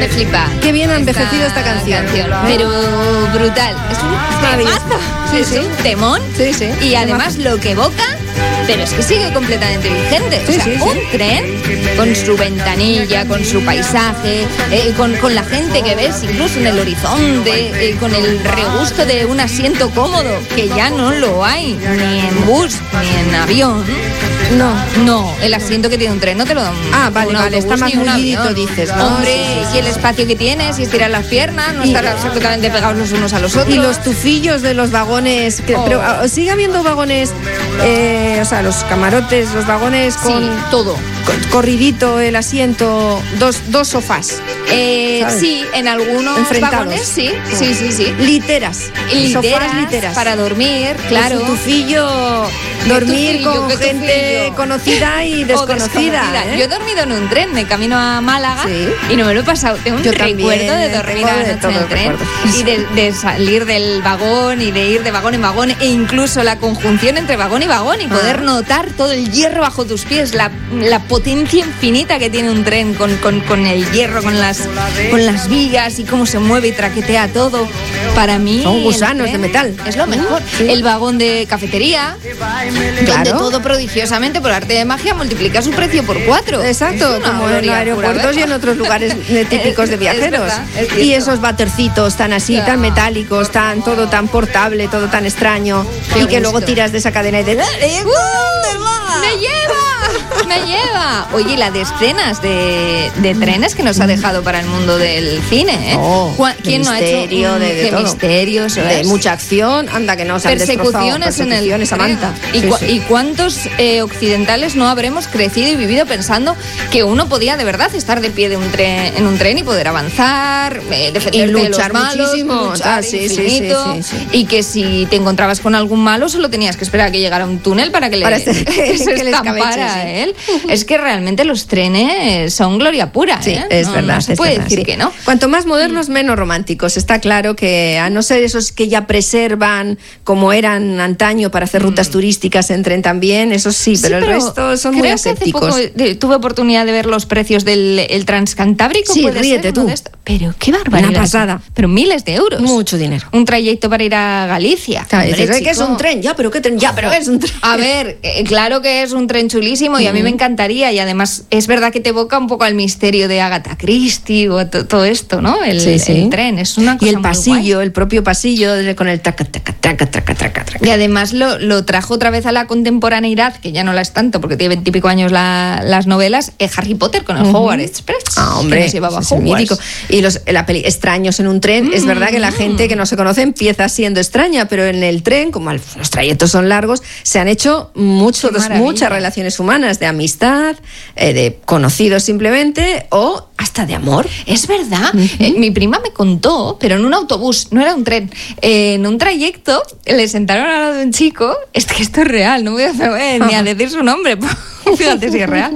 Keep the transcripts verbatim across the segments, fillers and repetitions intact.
me flipa. Qué bien ha envejecido esta, esta canción. canción. Pero brutal. Es un temazo. Sí, es sí. un temón. Sí, sí. Y además lo que evoca, pero es que sigue completamente vigente. Sí, o sea, sí, sí. un tren con su ventanilla, con su paisaje, eh, con, con la gente que ves incluso en el horizonte, eh, con el regusto de un asiento cómodo, que ya no lo hay, ni en bus, ni en avión. No. No, el asiento que tiene un tren no te lo dan. Ah, vale, un vale, autobús está más ni un mulidito, avión. dices, ¿no? Hombre, Sí, sí, sí. y el espacio que tienes, y estirar las piernas, no Y- estar absolutamente pegados los unos a los otros. Y los tufillos de los vagones, que- Oh. pero ah, sigue habiendo vagones, eh, o sea, los camarotes, los vagones con, Sí, todo. con corridito el asiento, dos, dos sofás, Eh, ¿sabes? sí, en algunos Enfrentados. vagones, sí, sí, sí, sí. literas, Literas, sofás literas. para dormir, claro. Con su tufillo, dormir tufillo, con qué gente tufillo. conocida y O desconocida. ¿eh? Yo he dormido en un tren de camino a Málaga Sí. y no me lo he pasado. Tengo un Yo también, recuerdo de dormir tengo a la de noche todo en el tren recuerdo. y de, de salir del vagón y de ir de vagón en vagón e incluso la conjunción entre vagón y vagón y poder Ah. notar todo el hierro bajo tus pies, la, la potencia infinita que tiene un tren con, con, con el hierro, con las, con las vigas y cómo se mueve y traquetea todo. Para mí Son el gusanos tren de metal. es lo mejor. Sí. El vagón de cafetería, donde Claro. todo prodigiosamente por arte de magia multiplica su precio por cuatro. Exacto, Es una como en gloria aeropuertos pura y en verla. otros lugares eh, típicos de Es- es viajeros. verdad, es cierto. Y esos batercitos tan así, Claro. tan metálicos, tan todo tan portable, todo tan extraño. Qué y que gusto. luego tiras de esa cadena y de ¡Uh! ¡Me lleva! ¡Me lleva! Oye, la de escenas de, de trenes que nos ha dejado para el mundo del cine, ¿eh? Oh, ¿Cuá- de ¿Quién no ha hecho misterio, un- de- de qué todo. misterio, eso de es? mucha acción, anda que no se han destrozado. Persecuciones en el Persecuciones, Samantha. ¿Y, Sí, cua- sí. y cuántos eh, occidentales no habremos crecido y vivido pensando que uno podía de verdad estar de pie de un tren, en un tren y poder avanzar, eh, defenderte Y de luchar los malos, muchísimo. luchar Ah, sí, sí, infinito, sí, sí, sí. y que si te encontrabas con algún malo solo tenías que esperar a que llegara un túnel para que le Para este- que se que le estampara escabeche, a sí. él. Es que realmente los trenes son gloria pura, Sí, ¿eh? es No- verdad. No se es puede verdad, decir sí. que no. Cuanto más modernos, menos románticos. Está claro que, a no ser esos que ya preservan como eran antaño para hacer rutas turísticas en tren también, eso sí, pero Sí, el resto son muy creo que hace asépticos. poco, eh, tuve oportunidad de ver los precios del el transcantábrico. Sí, ¿puede ríete ser, tú. uno de estos? Pero qué barbaridad. Una pasada. Pero miles de euros. Mucho dinero. Un trayecto para ir a Galicia. Claro, Hombre, dices, "Ay, que es chico". un tren, ya, pero qué tren, ya, pero es un tren. A ver, eh, claro que es un tren chulísimo y a mí me encantaría, y además es verdad que te evoca un poco al misterio de Agatha Christie o to- todo esto, ¿no? El, Sí, sí. el tren, es una cosa Y el muy pasillo, guay. el propio pasillo de- con el taca, taca, taca, taca, taca, taca. Y además lo, lo trajo otra vez a la contemporaneidad, que ya no la es tanto porque tiene veintipico años la- las novelas, eh, Harry Potter con el Hogwarts Express. Ah, hombre, que nos llevaba a ese Hogwarts. mítico. Y los, la peli Extraños en un tren, es verdad que la gente que no se conoce empieza siendo extraña, pero en el tren, como al- los trayectos son largos, se han hecho muchos, Qué maravilla. muchas relaciones humanas, de amistad, eh, de conocidos simplemente, o hasta de amor. Es verdad. Eh, mi prima me contó, pero en un autobús, no era un tren. Eh, en un trayecto le sentaron al lado de un chico. Es que esto es real, no voy a, no voy a ni a decir su nombre. Fíjate si es real.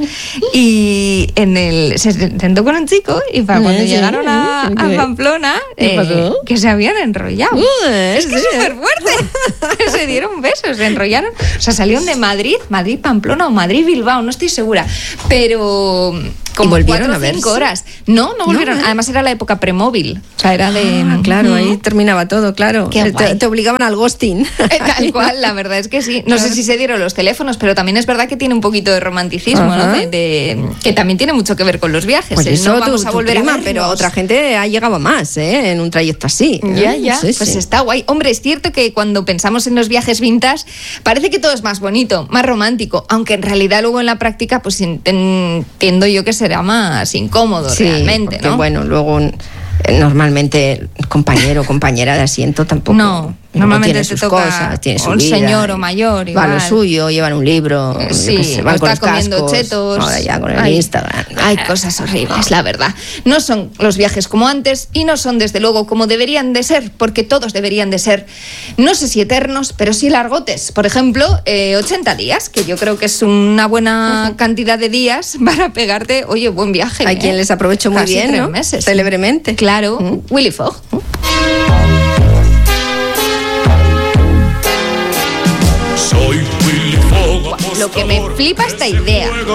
Y en el se sentó con un chico y para cuando Sí, llegaron a, a ¿qué? Pamplona, ¿Qué eh, pasó? que se habían enrollado. Uh, es que es sí. súper fuerte. Se dieron besos, se enrollaron. O sea, salieron de Madrid, Madrid-Pamplona o Madrid-Bilbao, no estoy segura. Pero como volvieron cuatro a o verse? cinco horas. No, no volvieron. ¿eh? Además era la época premóvil. O sea, era de... Ah, claro, Mm. ahí terminaba todo, claro. Qué te, guay. te obligaban al ghosting. Eh, Tal cual, la verdad es que sí. No sé si se dieron los teléfonos, pero también es verdad que tiene un poquito de romanticismo, ¿no? Ajá. De, de- que también tiene mucho que ver con los viajes. Pues el eso, no vamos tu, a tu volver prima, a vernos. pero otra gente ha llegado más, ¿eh? En un trayecto así. ¿eh? Ya, ya, Sí, pues sí. está guay. Hombre, es cierto que cuando pensamos en los viajes vintage, parece que todo es más bonito, más romántico, aunque en realidad luego en la práctica, pues entiendo yo que será más incómodo Sí, realmente, porque, ¿no? bueno, luego eh, normalmente compañero o compañera de asiento tampoco. No, luego normalmente tiene te sus toca cosas, tiene su un vida, señor y o mayor, va a lo igual. suyo, llevan un libro, Eh, yo Sí, qué sé, o van con está los comiendo cascos, chetos. ahora ya con el Hay- Instagram. Hay cosas horribles, la verdad. No son los viajes como antes y no son desde luego como deberían de ser, porque todos deberían de ser, no sé si eternos, pero sí largotes. Por ejemplo, eh, ochenta días, que yo creo que es una buena cantidad de días para pegarte, oye, buen viaje. Hay ¿eh? quien les aprovecho muy Casi bien, tres ¿no? meses. Celebremente. Claro, ¿Mm? Willy Fogg. Soy Willy Fogg, Lo que me flipa esta idea.